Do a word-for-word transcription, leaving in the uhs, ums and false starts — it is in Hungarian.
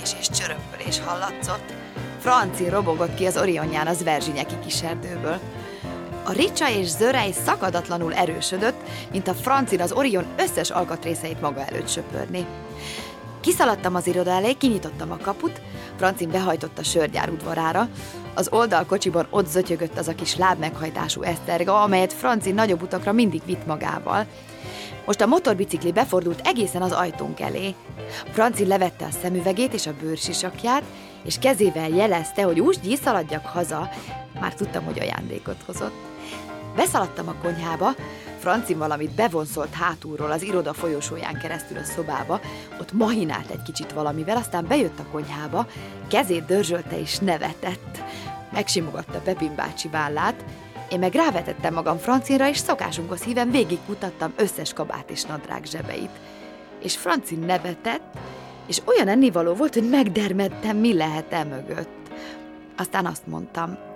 zörgés és csörömpölés hallatszott. Franci robogott ki az Orionján az verzsinyeki kiserdőből. A ricsa és zörej szakadatlanul erősödött, mint a Francin az Orion összes alkatrészeit maga előtt söpörni. Kiszaladtam az iroda elé, kinyitottam a kaput, Francin behajtott a sörgyár udvarára, az oldalkocsiban ott zötyögött az a kis lábmeghajtású eszterga, amelyet Francin nagyobb utakra mindig vitt magával. Most a motorbicikli befordult egészen az ajtónk elé. Francin levette a szemüvegét és a bőrsisakját, és kezével jelezte, hogy úgy szaladjak haza, már tudtam, hogy ajándékot hozott. Beszaladtam a konyhába, Francin valamit bevonszolt hátulról az iroda folyosóján keresztül a szobába, ott mahinált egy kicsit valamivel, aztán bejött a konyhába, kezét dörzsölte és nevetett. Megsimogatta Pepin bácsi vállát, én meg rávetettem magam Francinra, és szokásunkhoz híven végigkutattam összes kabát és nadrág zsebeit. És Francin nevetett, és olyan ennivaló volt, hogy megdermedtem, mi lehet e mögött. Aztán azt mondtam: